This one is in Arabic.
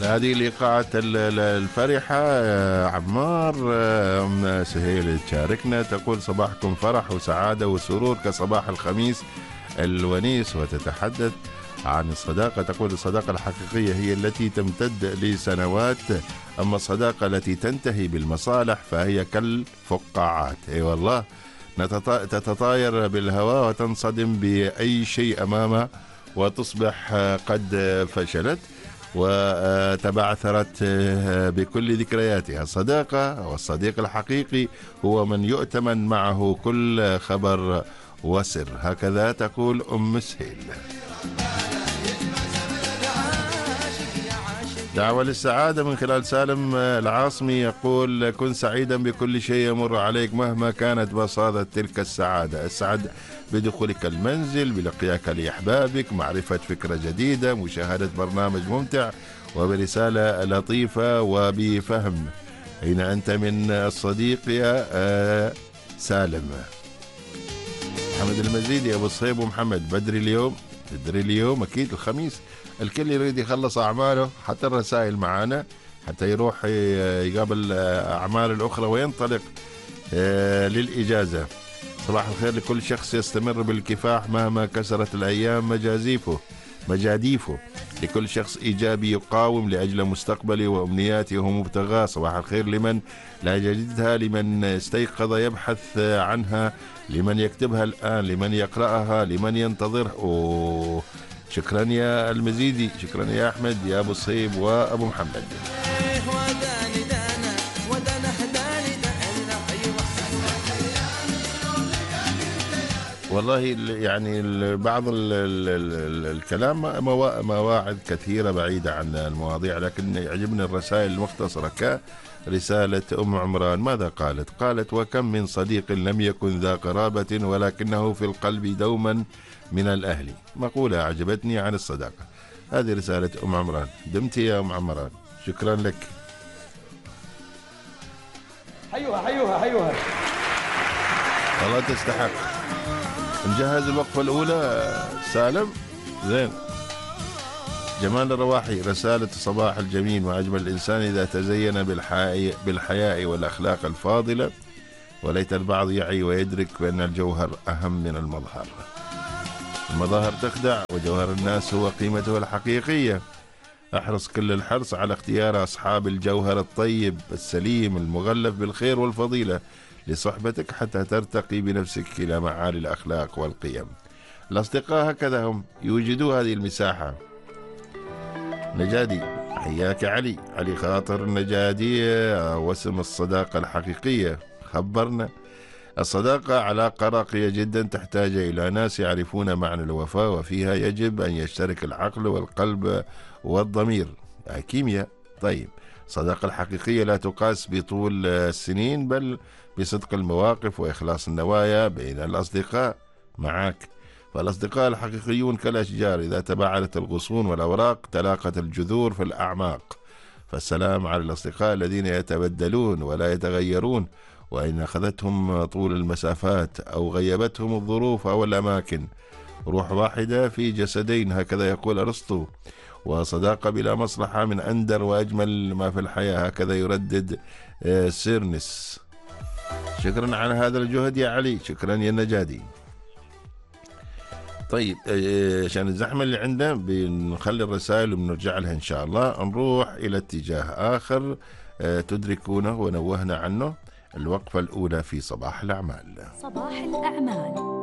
هذه الإيقاعات الفرحة. عمار أم سهيل تشاركنا تقول صباحكم فرح وسعادة وسرور كصباح الخميس الونيس، وتتحدث عن الصداقة. تقول الصداقة الحقيقية هي التي تمتد لسنوات، أما الصداقة التي تنتهي بالمصالح فهي كالفقاعات. أي والله، تتطاير بالهواء وتنصدم بأي شيء أمامها وتصبح قد فشلت وتبعثرت بكل ذكرياتها. الصداقة والصديق الحقيقي هو من يؤتمن معه كل خبر وسر. هكذا تقول أم سهيل. دعوة للسعادة من خلال سالم العاصمي يقول كن سعيدا بكل شيء يمر عليك مهما كانت بساطة تلك السعادة. السعادة بدخولك المنزل، بلقياك لأحبابك، معرفة فكرة جديدة، مشاهدة برنامج ممتع، وبرسالة لطيفة وبفهم. أين أنت من الصديق يا سالم؟ محمد المزيدي أبو الصيب ومحمد بدري اليوم أكيد الخميس الكل يريد يخلص أعماله، حتى الرسائل معانا حتى يروح يقابل أعمال الأخرى وينطلق للإجازة. صباح الخير لكل شخص يستمر بالكفاح مهما كسرت الأيام مجاديفه، لكل شخص إيجابي يقاوم لأجل مستقبله وأمنياته ومبتغاه. صباح الخير لمن لا يجدها، لمن استيقظ يبحث عنها، لمن يكتبها الآن، لمن يقرأها، لمن ينتظر. شكرا يا المزيدي، شكرا يا أحمد، يا أبو الصيب وأبو محمد. والله يعني بعض الكلام مواعظ كثيرة بعيدة عن المواضيع، لكن يعجبني الرسائل المختصرة كرسالة أم عمران. ماذا قالت؟ قالت وكم من صديق لم يكن ذا قرابة ولكنه في القلب دوما من الأهل. مقولة أعجبتني عن الصداقة. هذه رسالة أم عمران. دمت يا أم عمران، شكرا لك. حيوها والله تستحق. نجهز الوقفة الأولى سالم. زين. جمال الرواحي رسالة صباح الجميل. وأجمل الإنسان إذا تزين بالحياء والأخلاق الفاضلة، وليت البعض يعي ويدرك بأن الجوهر أهم من المظهر. المظاهر تخدع وجوهر الناس هو قيمته الحقيقية. احرص كل الحرص على اختيار أصحاب الجوهر الطيب السليم المغلف بالخير والفضيلة لصحبتك حتى ترتقي بنفسك إلى معالي الأخلاق والقيم. الأصدقاء هكذا هم، يوجدوا هذه المساحة. نجادي حياك علي خاطر النجادي واسم الصداقة الحقيقية خبرنا. الصداقة علاقة راقية جدا تحتاج إلى ناس يعرفون معنى الوفاء، وفيها يجب أن يشترك العقل والقلب والضمير. كيمياء. طيب، الصداقة الحقيقية لا تقاس بطول السنين بل بصدق المواقف وإخلاص النوايا بين الأصدقاء معك. فالأصدقاء الحقيقيون كالأشجار، إذا تباعدت الغصون والأوراق تلاقت الجذور في الأعماق. فالسلام على الأصدقاء الذين يتبدلون ولا يتغيرون، وإن أخذتهم طول المسافات أو غيبتهم الظروف أو الأماكن. روح واحدة في جسدين، هكذا يقول أرسطو. وصداقة بلا مصلحة من أندر وأجمل ما في الحياة، هكذا يردد سيرنس. شكرا على هذا الجهد يا علي، شكرا يا نجادي. طيب، عشان الزحمة اللي عندنا بنخلي الرسائل وبنرجع لها إن شاء الله. نروح إلى اتجاه آخر تدركونه ونوهنا عنه. الوقفة الأولى في صباح الأعمال. صباح الأعمال.